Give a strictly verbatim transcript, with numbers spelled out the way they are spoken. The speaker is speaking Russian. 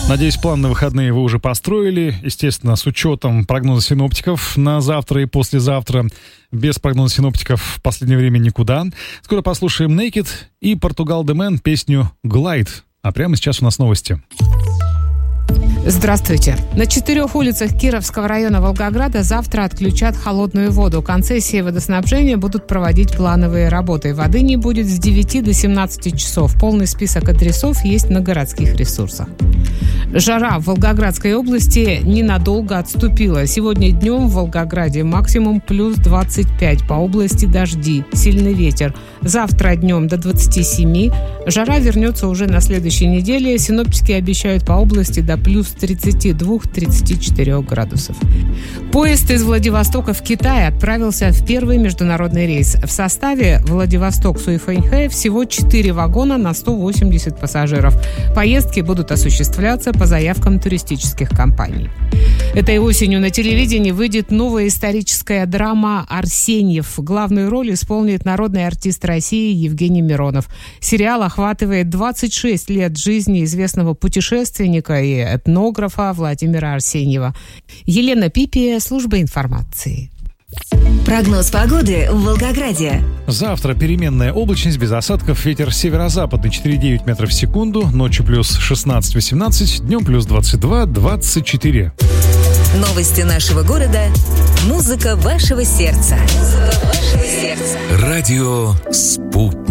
Надеюсь, план на выходные вы уже построили. Естественно, с учетом прогноза синоптиков на завтра и послезавтра. Без прогноза синоптиков в последнее время никуда. Скоро послушаем Naked и Portugal The Man песню «Glide». А прямо сейчас у нас новости. Здравствуйте. На четырех улицах Кировского района Волгограда завтра отключат холодную воду. Концессии водоснабжения будут проводить плановые работы. Воды не будет с девяти до семнадцати часов. Полный список адресов есть на городских ресурсах. Жара в Волгоградской области ненадолго отступила. Сегодня днем в Волгограде максимум плюс двадцать пять. По области дожди, сильный ветер. Завтра днем до двадцати семи. Жара вернется уже на следующей неделе. Синоптики обещают по области до плюс тридцати двух - тридцати четырёх градусов. Поезд из Владивостока в Китай отправился в первый международный рейс. В составе Владивосток-Суйфэньхэ всего четыре вагона на сто восемьдесят пассажиров. Поездки будут осуществляться по заявкам туристических компаний. Этой осенью на телевидении выйдет новая историческая драма «Арсеньев». Главную роль исполнит народный артист России Евгений Миронов. Сериал охватывает двадцать шесть лет жизни известного путешественника и этнографа Владимира Арсеньева. Елена Пипия, служба информации. Прогноз погоды в Волгограде. Завтра переменная облачность, без осадков, ветер северо-западный четыре и девять метров в секунду, ночью плюс шестнадцать восемнадцать, днем плюс двадцать два двадцать четыре. Новости нашего города. Музыка вашего сердца. Музыка вашего сердца. Радио «Спутник».